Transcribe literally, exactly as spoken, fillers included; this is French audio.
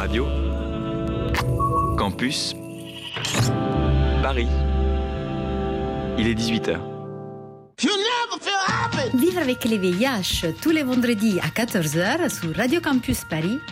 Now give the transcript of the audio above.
Radio Campus Paris. Il est dix-huit heures. Vivre avec les V I H tous les vendredis à quatorze heures sur Radio Campus Paris